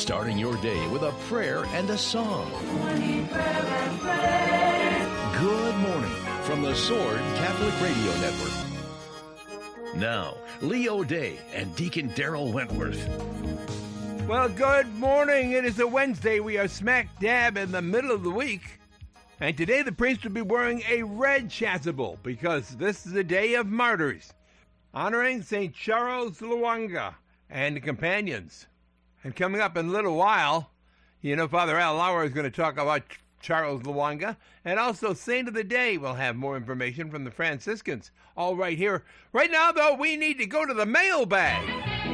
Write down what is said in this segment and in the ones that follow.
starting your day with a prayer and a song. Morning prayer and praise. Good morning from the Sword Catholic Radio Network. Now, Leo Day and Deacon Darrell Wentworth. Well, good morning. It is a Wednesday. We are smack dab in the middle of the week. And today the priest will be wearing a red chasuble because this is the day of martyrs, honoring St. Charles Lwanga and the companions. And coming up in a little while, Father Al Lauer is going to talk about Charles Lwanga, and also Saint of the Day. We'll have more information from the Franciscans, all right here. Right now, though, we need to go to the mailbag.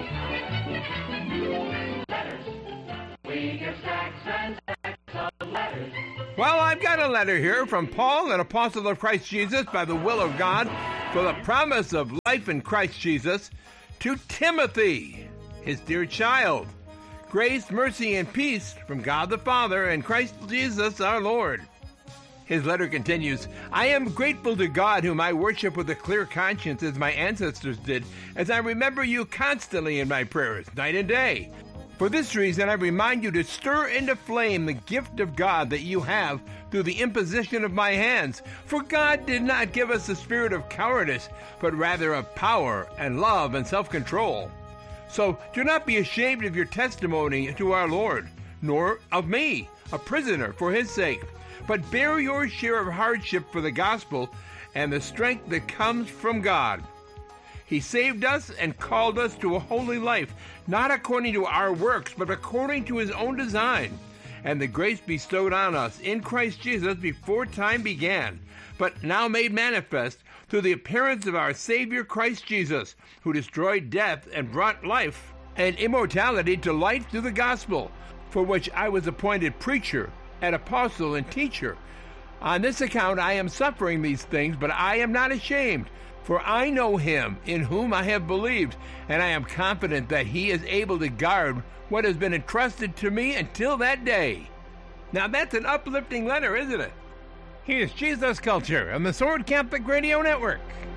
Letters. We give stacks and stacks of letters. Well, I've got a letter here from Paul, an apostle of Christ Jesus, by the will of God, for the promise of life in Christ Jesus, to Timothy, his dear child. Grace, mercy, and peace from God the Father and Christ Jesus our Lord. His letter continues, I am grateful to God whom I worship with a clear conscience as my ancestors did, as I remember you constantly in my prayers, night and day. For this reason, I remind you to stir into flame the gift of God that you have through the imposition of my hands. For God did not give us the spirit of cowardice, but rather of power and love and self-control. So do not be ashamed of your testimony to our Lord, nor of me, a prisoner for his sake, but bear your share of hardship for the gospel and the strength that comes from God. He saved us and called us to a holy life, not according to our works, but according to his own design, and the grace bestowed on us in Christ Jesus before time began, but now made manifest through the appearance of our Savior Christ Jesus, who destroyed death and brought life and immortality to light through the gospel, for which I was appointed preacher and apostle and teacher. On this account I am suffering these things, but I am not ashamed, for I know him in whom I have believed, and I am confident that he is able to guard what has been entrusted to me until that day. Now that's an uplifting letter, isn't it? Here's Jesus Culture on the Sword Catholic Radio Network.